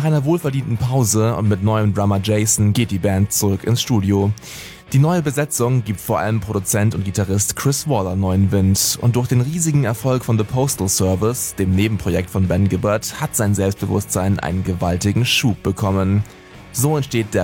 Nach einer wohlverdienten Pause und mit neuem Drummer Jason geht die Band zurück ins Studio. Die neue Besetzung gibt vor allem Produzent und Gitarrist Chris Waller neuen Wind und durch den riesigen Erfolg von The Postal Service, dem Nebenprojekt von Ben Gibbard, hat sein Selbstbewusstsein einen gewaltigen Schub bekommen. So entsteht der